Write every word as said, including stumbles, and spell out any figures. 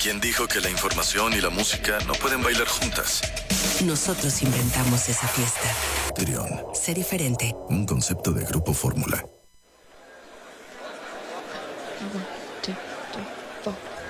¿Quién dijo que la información y la música no pueden bailar juntas? Nosotros inventamos esa fiesta. Trión. Sé diferente. Un concepto de Grupo Fórmula. One, two, three, four.